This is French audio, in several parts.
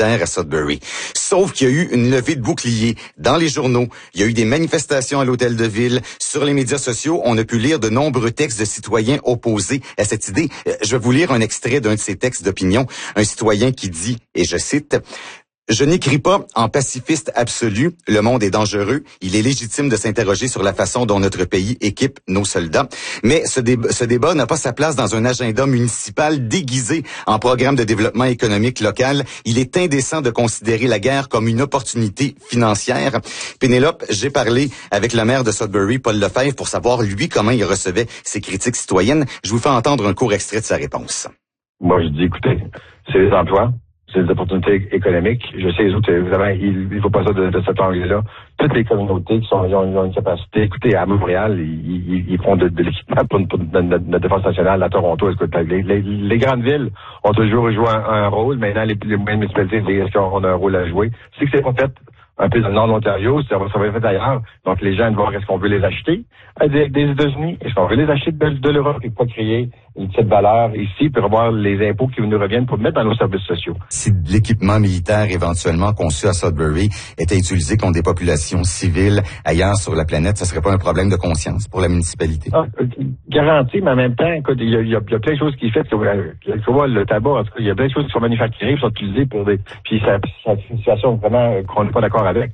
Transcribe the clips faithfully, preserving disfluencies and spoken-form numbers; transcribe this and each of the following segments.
militaire à Sudbury. Sauf qu'il y a eu une levée de boucliers dans les journaux. Il y a eu des manifestations à l'hôtel de ville. Sur les médias sociaux, on a pu lire de nombreux textes de citoyens opposés à cette idée. Je vais vous lire un extrait d'un de ces textes d'opinion. Un citoyen qui dit, et je cite... Je n'écris pas en pacifiste absolu. Le monde est dangereux. Il est légitime de s'interroger sur la façon dont notre pays équipe nos soldats. Mais ce, dé- ce débat n'a pas sa place dans un agenda municipal déguisé en programme de développement économique local. Il est indécent de considérer la guerre comme une opportunité financière. Pénélope, j'ai parlé avec le maire de Sudbury, Paul Lefebvre, pour savoir, lui, comment il recevait ces critiques citoyennes. Je vous fais entendre un court extrait de sa réponse. Moi, je dis, écoutez, c'est les emplois. C'est des opportunités économiques. Je sais, les autres, évidemment, il ne faut pas ça de, de cet angle-là. Toutes les communautés qui sont, ils ont, ils ont une capacité. Écoutez, à Montréal, ils, ils, ils font de, de l'équipement pour, pour notre défense nationale. À Toronto, écoute, les, les, les grandes villes ont toujours joué un, un rôle. Maintenant, les, les moyennes municipalités, est-ce qu'on a un rôle à jouer? C'est que c'est pas fait un peu dans le nord de l'Ontario, ça va, ça va être fait ailleurs. Donc, les gens vont voir est-ce qu'on veut les acheter des, des États-Unis, est-ce qu'on veut les acheter de, de l'Europe et pas créer une petite valeur ici pour avoir les impôts qui nous reviennent pour mettre dans nos services sociaux. Si l'équipement militaire éventuellement conçu à Sudbury était utilisé contre des populations civiles ailleurs sur la planète, ça serait pas un problème de conscience pour la municipalité? Ah, garanti, mais en même temps, écoute, il y a, il y a, il y a plein de choses qui sont faites. Il faut voir le tabac, en tout cas, il y a plein de choses qui sont manufacturées, qui sont utilisées pour des... Puis ça, c'est une situation vraiment qu'on n'est pas d'accord avec.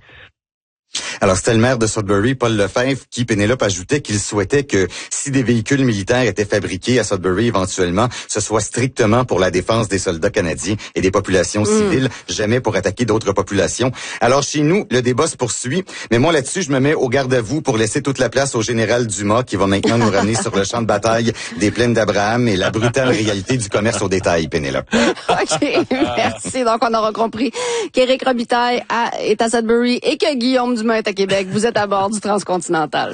Alors, c'était le maire de Sudbury, Paul Lefebvre, qui, Pénélope, ajoutait qu'il souhaitait que si des véhicules militaires étaient fabriqués à Sudbury éventuellement, ce soit strictement pour la défense des soldats canadiens et des populations civiles, mmh. jamais pour attaquer d'autres populations. Alors, chez nous, le débat se poursuit, mais moi, là-dessus, je me mets au garde à vous pour laisser toute la place au général Dumas, qui va maintenant nous ramener sur le champ de bataille des plaines d'Abraham et la brutale réalité du commerce au détail, Pénélope. OK, merci. Donc, on aura compris qu'Éric Robitaille a, est à Sudbury et que Guillaume Dumas est à Québec. Vous êtes à bord du Transcontinental.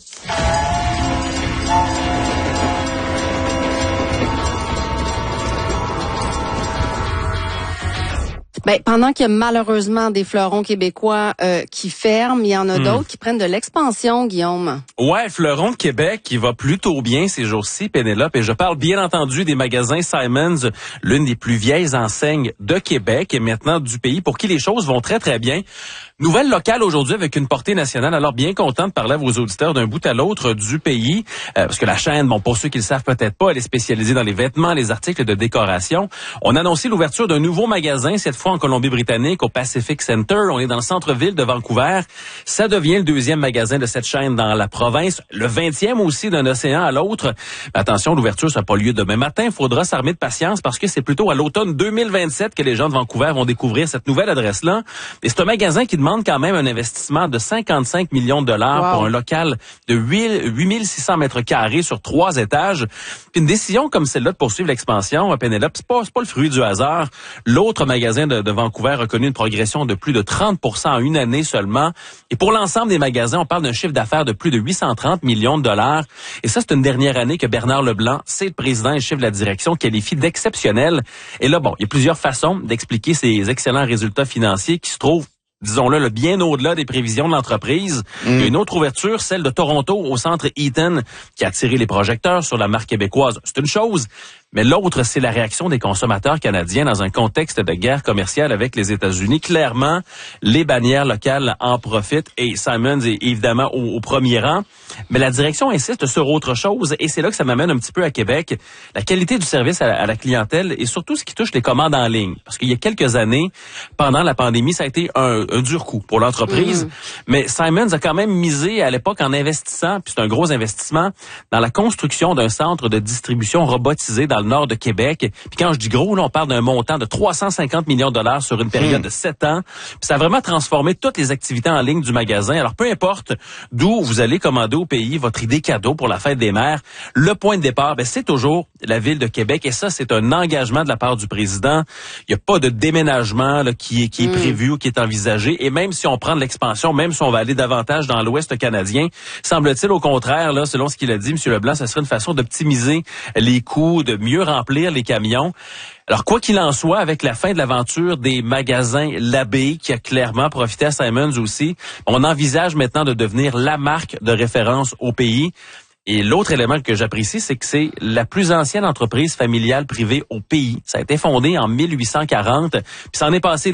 Ben, pendant qu'il y a malheureusement des fleurons québécois euh, qui ferment, il y en a mmh. d'autres qui prennent de l'expansion, Guillaume. Ouais, Fleuron de Québec qui va plutôt bien ces jours-ci, Pénélope, et je parle bien entendu des magasins Simons, l'une des plus vieilles enseignes de Québec et maintenant du pays, pour qui les choses vont très très bien. Nouvelle locale aujourd'hui avec une portée nationale. Alors, bien content de parler à vos auditeurs d'un bout à l'autre du pays, euh, parce que la chaîne, bon, pour ceux qui le savent peut-être pas, elle est spécialisée dans les vêtements, les articles de décoration. On a annoncé l'ouverture d'un nouveau magasin, cette fois en Colombie-Britannique, au Pacific Center. On est dans le centre-ville de Vancouver. Ça devient le deuxième magasin de cette chaîne dans la province, le vingtième aussi d'un océan à l'autre. Mais attention, l'ouverture n'a pas lieu demain matin. Il faudra s'armer de patience parce que c'est plutôt à l'automne deux mille vingt-sept que les gens de Vancouver vont découvrir cette nouvelle adresse-là. Et c'est un magasin qui demande quand même un investissement de cinquante-cinq millions de dollars wow. pour un local de huit mille six cents mètres carrés sur trois étages. Puis une décision comme celle-là de poursuivre l'expansion à Pénélope, c'est pas, c'est pas le fruit du hasard. L'autre magasin de, de Vancouver a connu une progression de plus de trente pour cent en une année seulement. Et pour l'ensemble des magasins, on parle d'un chiffre d'affaires de plus de huit cent trente millions de dollars. Et ça, c'est une dernière année que Bernard Leblanc, c'est le président et chef de la direction, qualifie d'exceptionnel. Et là, bon, il y a plusieurs façons d'expliquer ces excellents résultats financiers qui se trouvent, disons-le, le bien au-delà des prévisions de l'entreprise. Mmh. Il y a une autre ouverture, celle de Toronto au centre Eaton, qui a attiré les projecteurs sur la marque québécoise. C'est une chose, mais l'autre, c'est la réaction des consommateurs canadiens dans un contexte de guerre commerciale avec les États-Unis. Clairement, les bannières locales en profitent et Simons est évidemment au, au premier rang. Mais la direction insiste sur autre chose et c'est là que ça m'amène un petit peu à Québec. La qualité du service à la, à la clientèle et surtout ce qui touche les commandes en ligne. Parce qu'il y a quelques années, pendant la pandémie, ça a été un, un dur coup pour l'entreprise. Mmh. Mais Simons a quand même misé à l'époque en investissant, puis c'est un gros investissement, dans la construction d'un centre de distribution robotisé dans le nord de Québec. Puis quand je dis gros, là, on parle d'un montant de trois cent cinquante millions de dollars sur une période mmh. de sept ans. Puis ça a vraiment transformé toutes les activités en ligne du magasin. Alors, peu importe d'où vous allez commander au pays votre idée cadeau pour la fête des mères, le point de départ, ben, c'est toujours la ville de Québec. Et ça, c'est un engagement de la part du président. Il n'y a pas de déménagement là, qui est, qui est mmh. prévu ou qui est envisagé. Et même si on prend de l'expansion, même si on va aller davantage dans l'Ouest canadien, semble-t-il au contraire, là, selon ce qu'il a dit, M. Leblanc, ça serait une façon d'optimiser les coûts, de mieux remplir les camions. Alors, quoi qu'il en soit, avec la fin de l'aventure des magasins L'Abbé, qui a clairement profité à Simons aussi, on envisage maintenant de devenir la marque de référence au pays. Et l'autre élément que j'apprécie, c'est que c'est la plus ancienne entreprise familiale privée au pays. Ça a été fondé en mille huit cent quarante, puis ça en est passé